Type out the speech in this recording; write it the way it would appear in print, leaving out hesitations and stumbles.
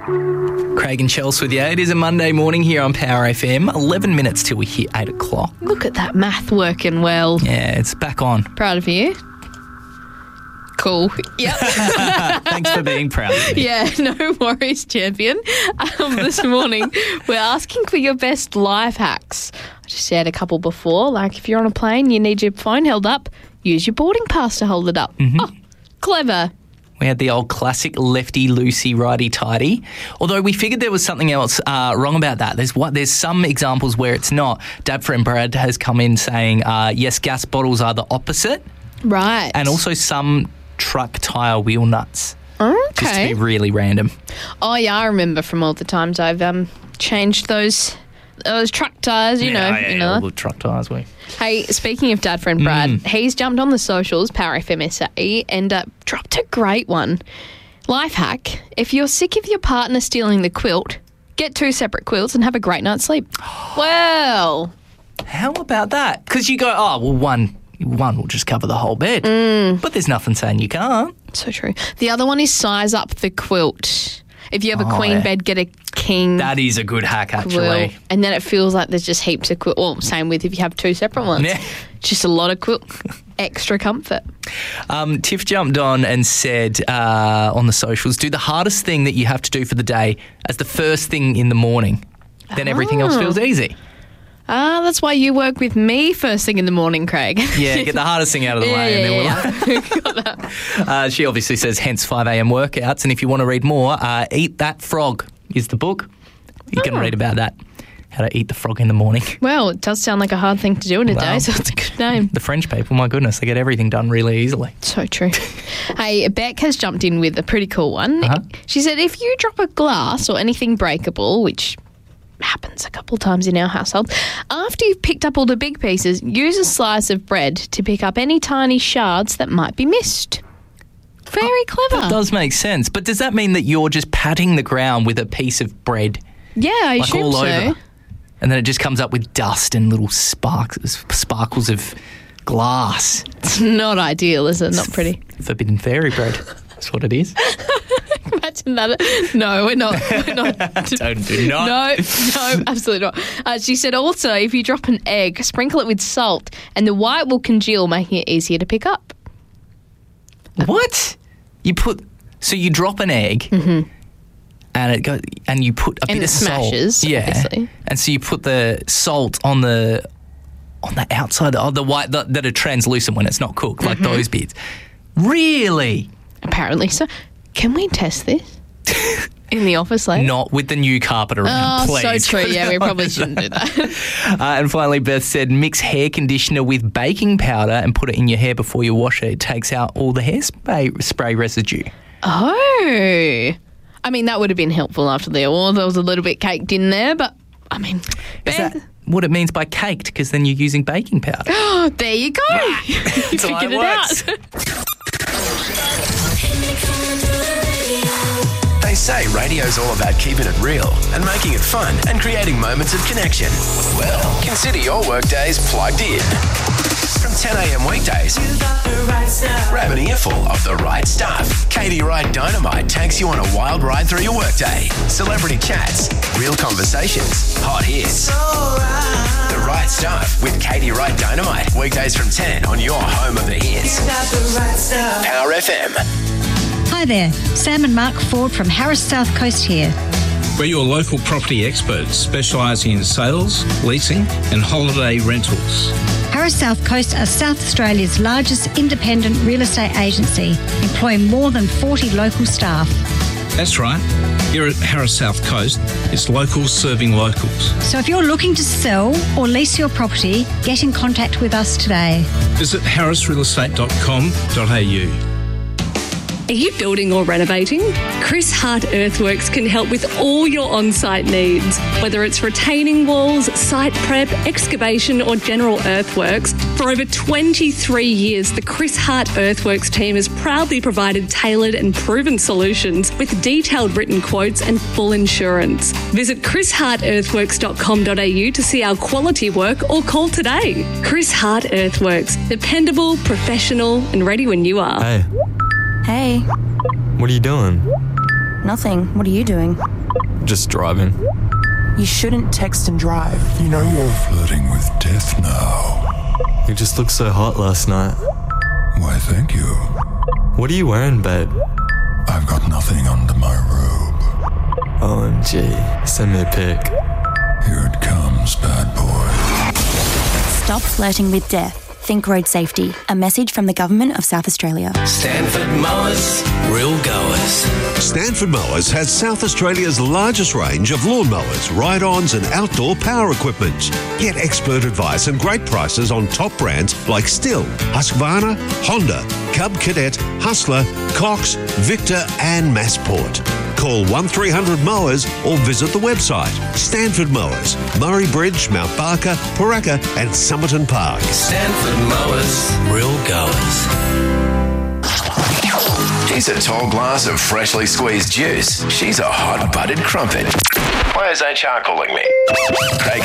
Craig and Chelsea with you. It is a Monday morning here on Power FM. 11 minutes till we hit 8 o'clock. Look at that math working well. Yeah, it's back on. Proud of you. Cool. Yep. Thanks for being proud of me. Yeah, no worries, champion. This morning, we're asking for your best life hacks. I just said a couple before, like if you're on a plane, you need your phone held up, use your boarding pass to hold it up. Mm-hmm. Oh, clever. We had the old classic lefty loosey righty tighty. Although we figured there was something else wrong about that. There's some examples where it's not. Dad friend Brad has come in saying yes, gas bottles are the opposite. Right. And also some truck tyre wheel nuts. Okay. Just to be really random. Oh yeah, I remember from all the times I've changed those truck tyres. You know. All the truck tyres. Hey, speaking of Dad friend Brad, he's jumped on the socials, Power FM SA, and dropped a great one. Life hack: if you're sick of your partner stealing the quilt, get 2 separate quilts and have a great night's sleep. Well, how about that? Because you go, oh well, one will just cover the whole bed, but there's nothing saying you can't. So true. The other one is size up the quilt. If you have a queen bed, get a king. That is a good hack, actually. Quilt. And then it feels like there's just heaps of quilt. Well, same with if you have 2 separate ones. Yeah. Just a lot of quilt. Extra comfort. Tiff jumped on and said on the socials, do the hardest thing that you have to do for the day as the first thing in the morning. Then everything else feels easy. That's why you work with me first thing in the morning, Craig. Yeah, get the hardest thing out of the way. And then Got that. She obviously says hence 5 a.m. workouts. And if you want to read more, Eat That Frog is the book. You can read about that, how to eat the frog in the morning. Well, it does sound like a hard thing to do in a day, so it's a good name. The French people, my goodness, they get everything done really easily. So true. Hey, Beck has jumped in with a pretty cool one. She said if you drop a glass or anything breakable, which happens a couple times in our household, after you've picked up all the big pieces, use a slice of bread to pick up any tiny shards that might be missed. Very clever. That does make sense. But does that mean that you're just patting the ground with a piece of bread? Yeah, I assume all so. Over, and then it just comes up with dust and little sparkles of glass. It's not ideal, is it? Not pretty. Forbidden fairy bread. That's what it is. Imagine that. No, we're not. Don't do not. No, absolutely not. She said also, if you drop an egg, sprinkle it with salt and the white will congeal, making it easier to pick up. What? So you drop an egg and it goes, and you put a bit of smashes, salt. Yeah. Obviously. And so you put the salt on the outside of the white that are translucent when it's not cooked, like those bits. Really? Apparently so. Can we test this in the office later? Not with the new carpet around, please. So true. Yeah, we probably shouldn't do that. And finally, Beth said, mix hair conditioner with baking powder and put it in your hair before you wash it. It takes out all the hairspray residue. Oh. I mean, that would have been helpful after the oil. There was a little bit caked in there, but, I mean... Is that what it means by caked? Because then you're using baking powder. Oh, there you go. You figured it out. They say radio's all about keeping it real and making it fun and creating moments of connection. Well, consider your workdays plugged in. From 10 a.m. weekdays, grab an earful of the right stuff. Katie Wright Dynamite takes you on a wild ride through your workday. Celebrity chats, real conversations, hot hits. The Right Stuff with Katie Wright Dynamite. Weekdays from 10 on your home of the hits. Power FM. Hi there, Sam and Mark Ford from Harris South Coast here. We're your local property experts specialising in sales, leasing and holiday rentals. Harris South Coast are South Australia's largest independent real estate agency, employing more than 40 local staff. That's right. Here at Harris South Coast, it's locals serving locals. So if you're looking to sell or lease your property, get in contact with us today. Visit harrisrealestate.com.au. Are you building or renovating? Chris Hart Earthworks can help with all your on-site needs. Whether it's retaining walls, site prep, excavation or general earthworks, for over 23 years the Chris Hart Earthworks team has proudly provided tailored and proven solutions with detailed written quotes and full insurance. Visit chrishartearthworks.com.au to see our quality work or call today. Chris Hart Earthworks. Dependable, professional and ready when you are. Hey. Hey. What are you doing? Nothing. What are you doing? Just driving. You shouldn't text and drive. You know you're flirting with death now. You just looked so hot last night. Why, thank you. What are you wearing, babe? I've got nothing under my robe. OMG. Send me a pic. Here it comes, bad boy. Stop flirting with death. Think road safety. A message from the Government of South Australia. Stanford Mowers, real goers. Stanford Mowers has South Australia's largest range of lawnmowers, ride-ons and outdoor power equipment. Get expert advice and great prices on top brands like Stihl, Husqvarna, Honda, Cub Cadet, Hustler, Cox, Victor and Massport. Call 1300 Mowers or visit the website. Stanford Mowers, Murray Bridge, Mount Barker, Paraka and Somerton Park. Stanford Mowers, real goers. He's a tall glass of freshly squeezed juice. She's a hot-buttered crumpet. Why is HR calling me? Craig